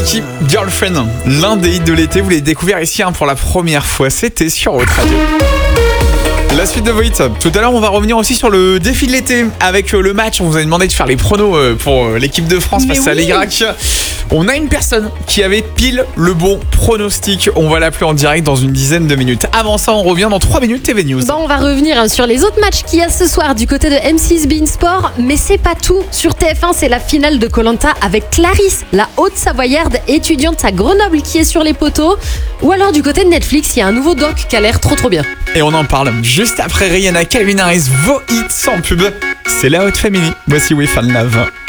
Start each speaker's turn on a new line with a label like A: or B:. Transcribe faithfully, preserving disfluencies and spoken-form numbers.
A: Lucky Girlfriend, l'un des hits de l'été. Vous l'avez découvert ici hein, pour la première fois. C'était sur Haute Radio. La suite de vos hits. Tout à l'heure, on va revenir aussi sur le défi de l'été avec le match. On vous a demandé de faire les pronos pour l'équipe de France face oui. à l'Irak. On a une personne qui avait pile le bon pronostic. On va l'appeler en direct dans une dizaine de minutes. Avant ça, on revient dans trois minutes T V News.
B: Bon, on va revenir sur les autres matchs qu'il y a ce soir du côté de M six Bein Sport. Mais c'est pas tout. Sur T F un, c'est la finale de Koh-Lanta avec Clarisse, la Haute-Savoyarde étudiante à Grenoble qui est sur les poteaux. Ou alors du côté de Netflix, il y a un nouveau doc qui a l'air trop trop bien.
A: Et on en parle juste après Rihanna, Calvin Harris, vos hits sans pub. C'est la Haute Family. Voici We Fall Love.